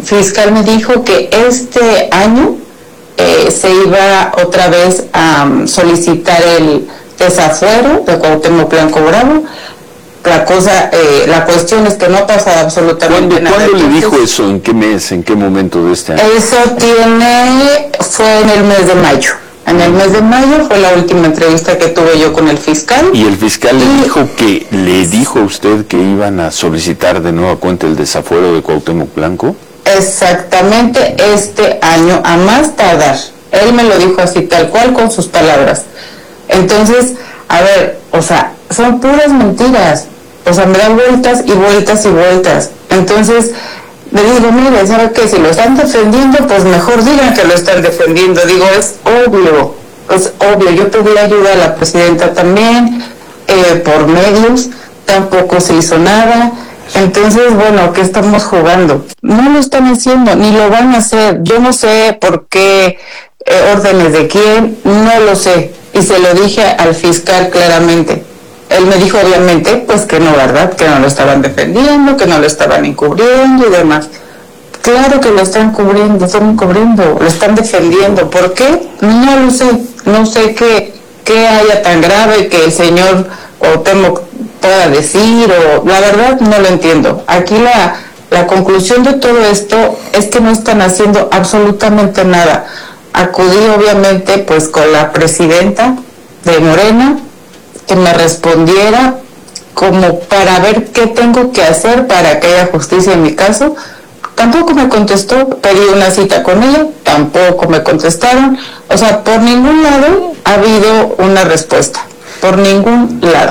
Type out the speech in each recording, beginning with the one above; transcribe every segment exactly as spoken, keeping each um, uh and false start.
fiscal me dijo que este año eh, se iba otra vez a um, solicitar el desafuero de Cuauhtémoc Blanco Bravo. La cosa, eh, la cuestión es que no pasa absolutamente ¿Cuándo, nada. ¿Cuándo Entonces, le dijo eso? ¿En qué mes? ¿En qué momento de este año? Eso tiene, fue en el mes de mayo. En el mes de mayo fue la última entrevista que tuve yo con el fiscal. ¿Y el fiscal y, le dijo que le dijo a usted que iban a solicitar de nueva cuenta el desafuero de Cuauhtémoc Blanco? Exactamente este año, a más tardar. Él me lo dijo así, tal cual, con sus palabras. Entonces, a ver, o sea, son puras mentiras. O sea, me dan vueltas y vueltas y vueltas. Entonces, le digo, mire, ¿sabe qué? Si lo están defendiendo, pues mejor digan que lo están defendiendo. Digo, es obvio, es obvio. Yo pedí ayuda a la presidenta también, eh, por medios, tampoco se hizo nada. Entonces, bueno, ¿qué estamos jugando? No lo están haciendo, ni lo van a hacer. Yo no sé por qué, eh, órdenes de quién, no lo sé. Y se lo dije al fiscal claramente. Él me dijo, obviamente, pues que no, ¿verdad? Que no lo estaban defendiendo, que no lo estaban encubriendo y demás. Claro que lo están cubriendo, están encubriendo, lo están defendiendo. ¿Por qué? No lo sé. No sé qué, qué haya tan grave que el señor Cuauhtémoc pueda decir, o la verdad no lo entiendo. Aquí la, la conclusión de todo esto es que no están haciendo absolutamente nada. Acudí, obviamente, pues con la presidenta de Morena, que me respondiera como para ver qué tengo que hacer para que haya justicia en mi caso. Tampoco me contestó. Pedí una cita con ella, tampoco me contestaron. O sea, por ningún lado ha habido una respuesta, por ningún lado.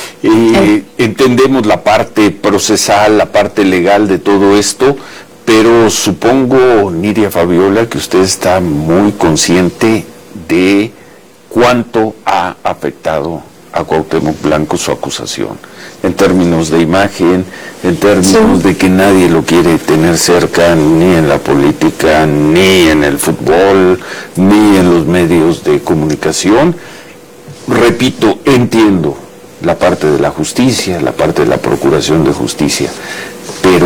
Eh, entendemos la parte procesal, la parte legal de todo esto, pero supongo, Nidia Fabiola, que usted está muy consciente de cuánto ha afectado a Cuauhtémoc Blanco su acusación, en términos de imagen, en términos sí. de que nadie lo quiere tener cerca, ni en la política, ni en el fútbol, ni en los medios de comunicación. Repito, entiendo la parte de la justicia, la parte de la procuración de justicia, pero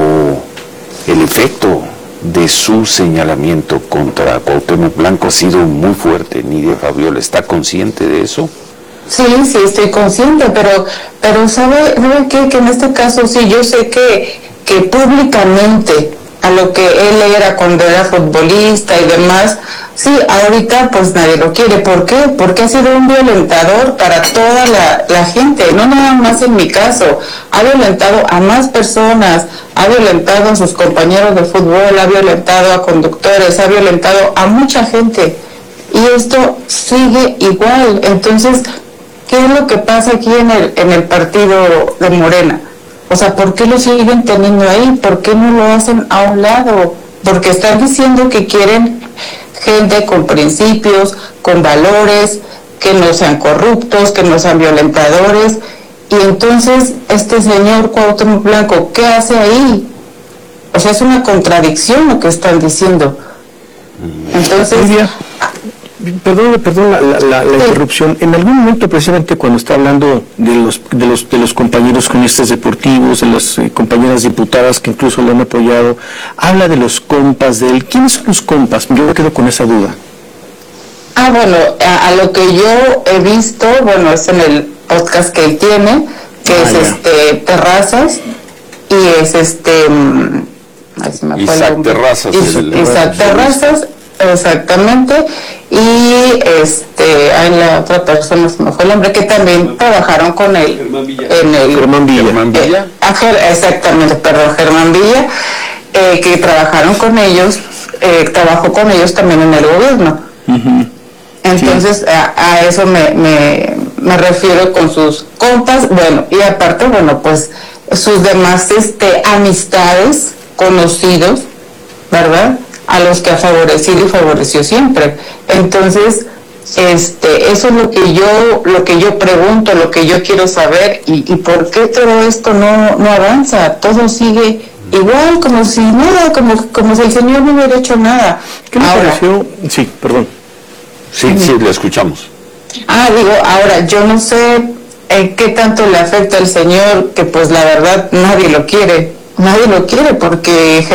el efecto de su señalamiento contra Cuauhtémoc Blanco ha sido muy fuerte. Nidia Fabiola, ¿está consciente de eso? Sí, sí, estoy consciente, pero pero ¿sabe, sabe qué? Que en este caso sí, yo sé que, que públicamente a lo que él era cuando era futbolista y demás, sí, ahorita pues nadie lo quiere. ¿Por qué? Porque ha sido un violentador para toda la, la gente, no nada más en mi caso. Ha violentado a más personas, ha violentado a sus compañeros de fútbol, ha violentado a conductores, ha violentado a mucha gente. Y esto sigue igual. Entonces, ¿qué es lo que pasa aquí en el, en el partido de Morena? O sea, ¿por qué lo siguen teniendo ahí? ¿Por qué no lo hacen a un lado? Porque están diciendo que quieren gente con principios, con valores, que no sean corruptos, que no sean violentadores. Y entonces, este señor Cuauhtémoc Blanco, ¿qué hace ahí? O sea, es una contradicción lo que están diciendo. Entonces... Perdón, perdón la, la, la, la interrupción. En algún momento, precisamente cuando está hablando de los de los de los compañeros cronistas deportivos, de las eh, compañeras diputadas que incluso lo han apoyado, habla de los compas de él. ¿Quiénes son los compas? Yo me quedo con esa duda. Ah, bueno, a, a lo que yo he visto, bueno, es en el podcast que él tiene, que ah, es ya. este Terrazas, y es este ay, se me Isaac fue Terrazas, Is, el, Isaac Terrazas, exactamente. Y este hay la otra persona, se me fue el nombre, que también trabajaron con él en el Germán Villa, Germán Villa. Eh, exactamente, perdón, Germán Villa, eh, que trabajaron con ellos, eh, trabajó con ellos también en el gobierno. Uh-huh. Entonces sí. a, a eso me, me, me refiero con sus compas, bueno, y aparte, bueno, pues sus demás este amistades, conocidos, ¿verdad?, a los que ha favorecido y favoreció siempre. Entonces, este, eso es lo que yo, lo que yo pregunto, lo que yo quiero saber, y, y por qué todo esto no, no avanza, todo sigue igual, como si nada, como, como si el señor no hubiera hecho nada. ¿Qué le ahora, pareció? Sí, perdón. Sí, sí, lo escuchamos. Ah, digo, ahora, yo no sé en qué tanto le afecta al señor, que pues la verdad nadie lo quiere, nadie lo quiere porque